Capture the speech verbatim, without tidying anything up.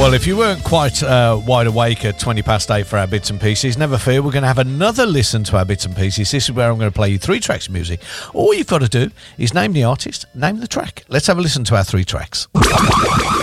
Well, if you weren't quite uh, wide awake at twenty past eight for our bits and pieces, never fear, we're going to have another listen to our bits and pieces. This is where I'm going to play you three tracks of music. All you've got to do is name the artist, name the track. Let's have a listen to our three tracks.